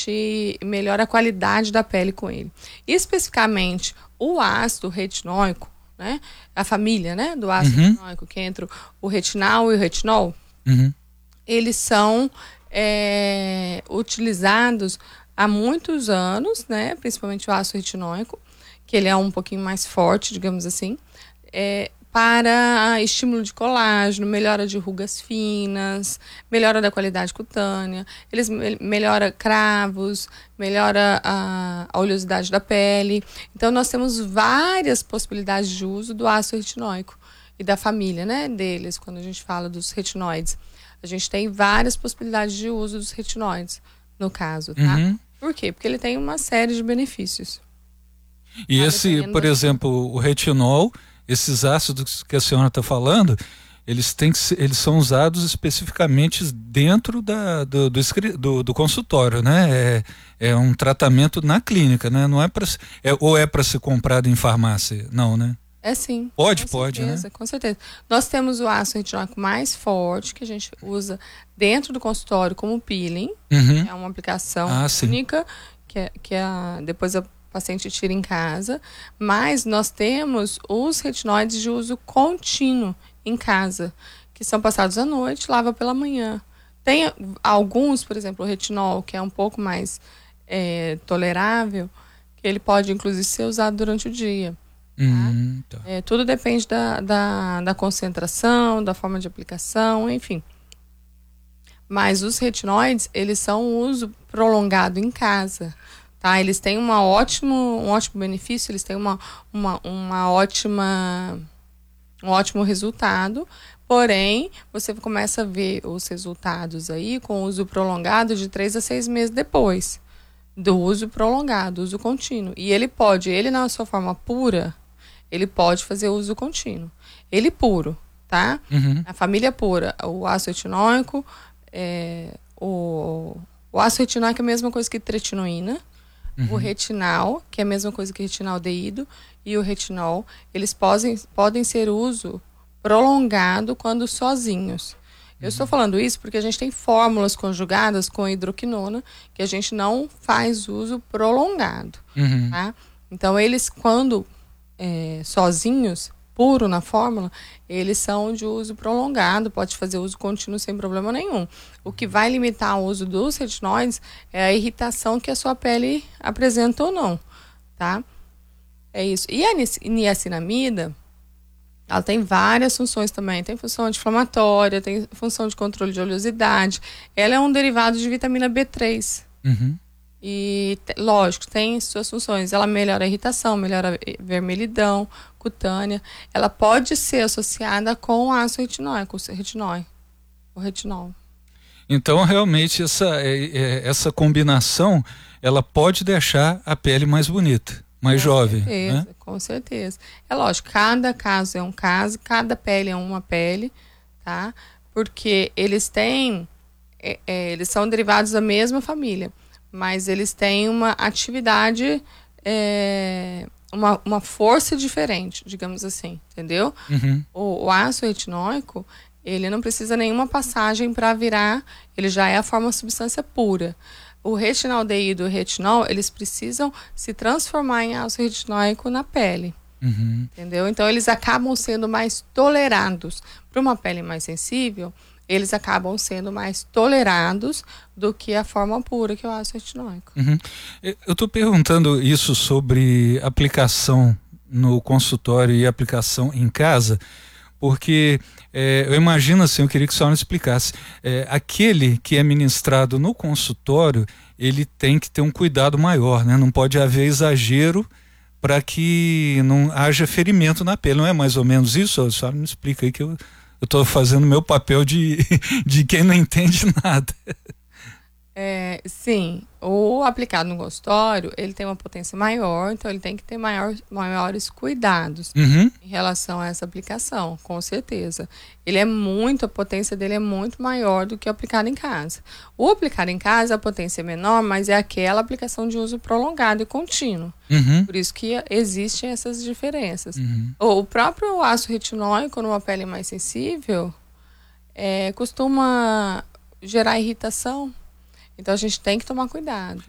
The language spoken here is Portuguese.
gente melhora a qualidade da pele com ele. Especificamente, o ácido retinóico, né? A família, né, do ácido retinóico, que é entre o retinal e o retinol, eles são utilizados há muitos anos, né? Principalmente o ácido retinóico, que ele é um pouquinho mais forte, digamos assim, para estímulo de colágeno, melhora de rugas finas, melhora da qualidade cutânea, eles melhora cravos, melhora a oleosidade da pele. Então nós temos várias possibilidades de uso do ácido retinóico e da família, né, deles, quando a gente fala dos retinoides. A gente tem várias possibilidades de uso dos retinoides, no caso, tá? Por quê? Porque ele tem uma série de benefícios. E esse, por exemplo, o retinol, esses ácidos que a senhora está falando, eles são usados especificamente dentro do consultório, né? É um tratamento na clínica, né? Não é ou é para ser comprado em farmácia? Não, né? É sim. Pode, né? Com certeza. Nós temos o ácido retinóico mais forte, que a gente usa dentro do consultório como peeling. É uma aplicação única, depois a paciente tira em casa. Mas nós temos os retinoides de uso contínuo em casa, que são passados à noite, lava pela manhã. Tem alguns, por exemplo, o retinol, que é um pouco mais tolerável, que ele pode inclusive ser usado durante o dia. Tá? Tudo depende da concentração, da forma de aplicação, enfim. Mas os retinoides, eles são um uso prolongado em casa, tá? Eles têm um ótimo benefício, eles têm um ótimo resultado, porém, você começa a ver os resultados aí com uso prolongado de 3 a 6 meses depois do uso prolongado, uso contínuo. E ele na sua forma pura, ele pode fazer uso contínuo. Ele puro, tá? A família pura, o ácido retinóico, o ácido retinóico é a mesma coisa que tretinoína, o retinal, que é a mesma coisa que retinaldeído, e o retinol, eles podem ser uso prolongado quando sozinhos. Eu estou falando isso porque a gente tem fórmulas conjugadas com hidroquinona que a gente não faz uso prolongado, tá? Então, eles, quando sozinhos, puro na fórmula, eles são de uso prolongado, pode fazer uso contínuo sem problema nenhum. O que vai limitar o uso dos retinoides é a irritação que a sua pele apresenta ou não, tá? É isso. E a niacinamida, ela tem várias funções também. Tem função anti-inflamatória, tem função de controle de oleosidade. Ela é um derivado de vitamina B3. E, lógico, tem suas funções. Ela melhora a irritação, melhora a vermelhidão cutânea. Ela pode ser associada com o ácido retinóico, o retinol. Então, realmente, essa combinação, ela pode deixar a pele mais bonita, mais jovem. Né? Com certeza. É lógico, cada caso é um caso, cada pele é uma pele, tá? Porque eles são derivados da mesma família, mas eles têm uma atividade, uma força diferente, digamos assim, entendeu? O ácido retinóico, ele não precisa nenhuma passagem para virar, ele já é a forma substância pura. O retinaldeído e o retinol, eles precisam se transformar em ácido retinóico na pele, entendeu? Então, eles acabam sendo mais tolerados. Para uma pele mais sensível, eles acabam sendo mais tolerados do que a forma pura, que é o ácido retinóico. Eu estou perguntando isso sobre aplicação no consultório e aplicação em casa, porque eu imagino assim, eu queria que a senhora explicasse, aquele que é ministrado no consultório, ele tem que ter um cuidado maior, né? Não pode haver exagero para que não haja ferimento na pele, não é mais ou menos isso? A senhora me explica aí que eu estou fazendo meu papel de quem não entende nada. Sim, o aplicado no consultório, ele tem uma potência maior, então ele tem que ter maiores cuidados em relação a essa aplicação, com certeza. A potência dele é muito maior do que o aplicado em casa. O aplicado em casa, a potência é menor, mas é aquela aplicação de uso prolongado e contínuo. Por isso que existem essas diferenças. O próprio ácido retinóico, numa pele mais sensível, costuma gerar irritação. Então, a gente tem que tomar cuidado.